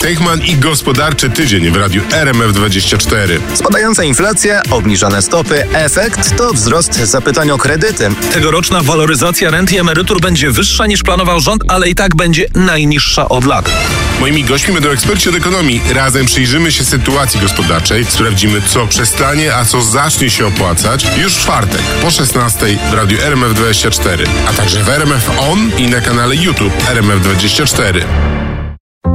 Teichmann i gospodarczy tydzień w radiu RMF24. Spadająca inflacja, obniżone stopy, efekt to wzrost zapytań o kredyty. Tegoroczna waloryzacja rent i emerytur będzie wyższa niż planował rząd, ale i tak będzie najniższa od lat. Moimi gośćmi będą eksperci od ekonomii. Razem przyjrzymy się sytuacji gospodarczej, sprawdzimy, co przestanie, a co zacznie się opłacać już w czwartek po 16 w radiu RMF24, a także w RMF On i na kanale YouTube RMF24.